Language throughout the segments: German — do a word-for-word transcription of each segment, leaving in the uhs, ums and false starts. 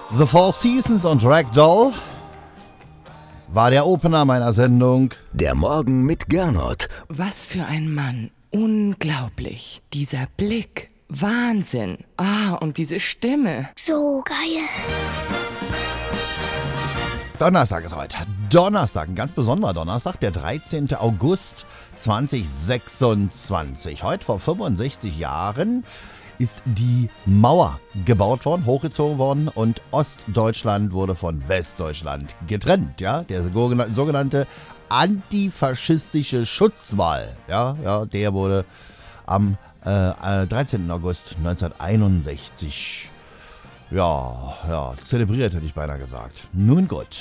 The Four Seasons und Ragdoll war der Opener meiner Sendung. Der Morgen mit Gernot. Was für ein Mann. Unglaublich. Dieser Blick. Wahnsinn. Ah, und diese Stimme. So geil. Donnerstag ist heute. Donnerstag, ein ganz besonderer Donnerstag, der dreizehnten August zweitausendsechsundzwanzig. Heute vor fünfundsechzig Jahren ist die Mauer gebaut worden, hochgezogen worden und Ostdeutschland wurde von Westdeutschland getrennt. Ja? Der sogenannte antifaschistische Schutzwall, ja, ja, der wurde am äh, dreizehnten August neunzehnhunderteinundsechzig ja, ja, zelebriert, hätte ich beinahe gesagt. Nun gut.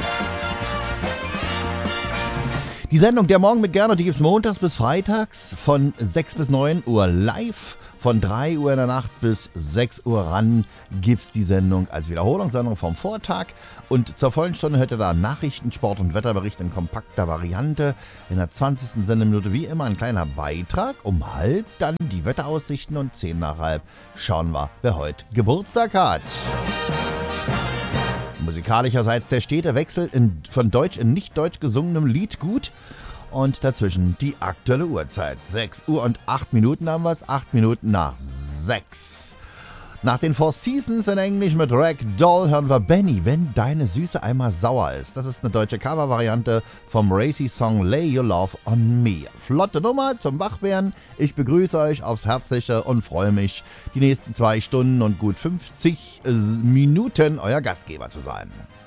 Die Sendung Der Morgen mit Gernot, die gibt es montags bis freitags von sechs bis neun Uhr live. Von drei Uhr in der Nacht bis sechs Uhr ran gibt es die Sendung als Wiederholungssendung vom Vortag. Und zur vollen Stunde hört ihr da Nachrichten, Sport und Wetterbericht in kompakter Variante. In der zwanzigsten Sendeminute wie immer ein kleiner Beitrag. Um halb dann die Wetteraussichten und zehn nach halb schauen wir, wer heute Geburtstag hat. Musikalischerseits der stete Wechsel in, von deutsch in nicht deutsch gesungenem Lied gut. Und dazwischen die aktuelle Uhrzeit. sechs Uhr und acht Minuten haben wir es. acht Minuten nach sechs. Nach den Four Seasons in Englisch mit Ragdoll hören wir Benny, wenn deine Süße einmal sauer ist. Das ist eine deutsche Covervariante vom Racy-Song Lay Your Love on Me. Flotte Nummer zum Wachwerden. Ich begrüße euch aufs Herzliche und freue mich, die nächsten zwei Stunden und gut fünfzig Minuten euer Gastgeber zu sein.